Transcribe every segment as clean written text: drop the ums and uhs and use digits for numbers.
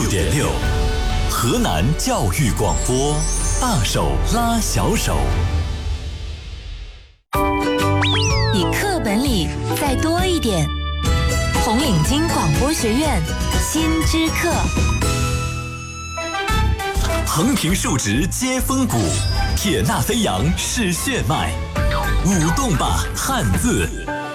96.6，河南教育广播，大手拉小手。 比课本里再多一点。红领巾广播学院新知课。 横平竖直接风骨，铁纳飞扬是血脉，舞动吧汉字。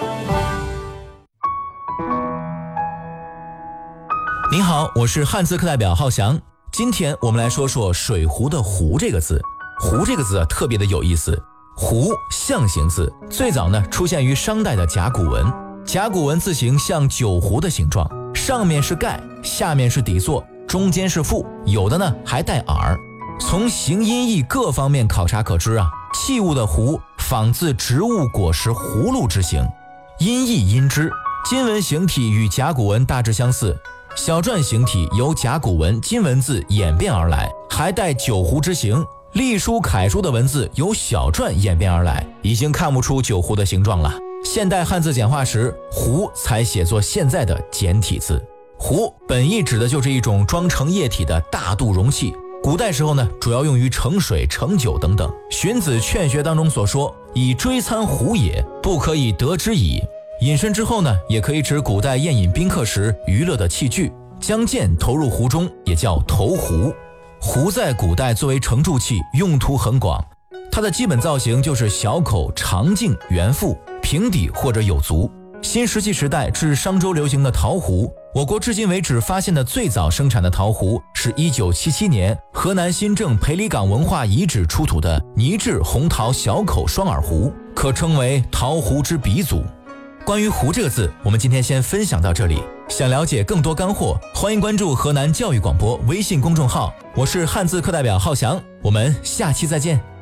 您好，我是汉字课代表浩翔。今天我们来说说水壶的壶这个字。壶这个字特别的有意思。壶象形字，最早呢出现于商代的甲骨文。甲骨文字形像酒壶的形状，上面是盖，下面是底座，中间是腹，有的呢还带耳。从形音义各方面考察可知器物的壶仿自植物果实葫芦之形。音义音之，金文形体与甲骨文大致相似，小篆形体由甲骨文金文字演变而来，还带酒壶之形。隶书楷书的文字由小篆演变而来，已经看不出酒壶的形状了。现代汉字简化时，壶才写作现在的简体字。壶本意指的就是一种装盛液体的大肚容器，古代时候呢，主要用于盛水、盛酒等等。荀子《劝学》当中所说，以追餐壶也，不可以得之矣。引申之后呢，也可以指古代宴饮宾客时娱乐的器具，将剑投入壶中也叫投壶。壶在古代作为盛注器，用途很广。它的基本造型就是小口、长径、圆腹、平底或者有足。新石器时代至商周流行的陶壶，我国至今为止发现的最早生产的陶壶是1977年河南新郑裴李岗文化遗址出土的泥质红陶小口双耳壶，可称为陶壶之鼻祖。关于壶这个字，我们今天先分享到这里。想了解更多干货，欢迎关注河南教育广播微信公众号。我是汉字课代表浩翔，我们下期再见。